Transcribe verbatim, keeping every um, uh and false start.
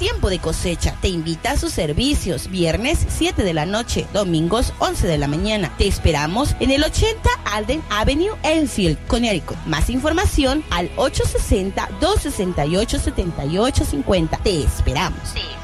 tiempo de cosecha. Te invita a sus servicios. Viernes siete de la noche, domingos once de la mañana. Te esperamos en el ochenta Alden Avenue, Enfield, Connecticut. Más información al ocho sesenta, dos sesenta y ocho, setenta y ocho cincuenta. Te esperamos. Sí.